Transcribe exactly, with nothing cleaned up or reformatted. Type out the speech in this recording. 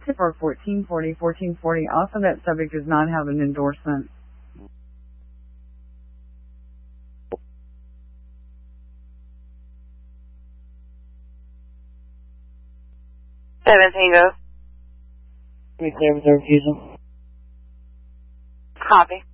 tip are fourteen forty, fourteen forty. Also, that subject does not have an endorsement. Seven Tango. Three clear with the refusal. Copy.